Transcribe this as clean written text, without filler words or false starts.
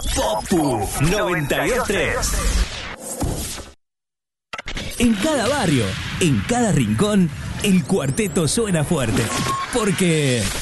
Popu 92.3. En cada barrio, en cada rincón, el cuarteto suena fuerte. Porque